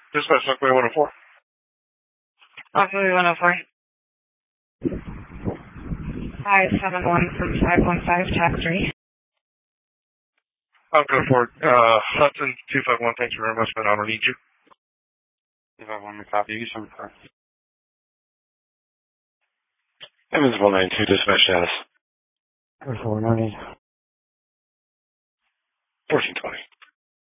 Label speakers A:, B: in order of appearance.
A: Dispatch, Sunway 104.
B: Sunway 104. 571 from 515, Task 3.
A: I'm good for it. Hudson 251, thanks very much, but I don't need you.
C: 251, copy. You some car.
D: Evans 192, dispatch status.
C: 490.
D: 1420.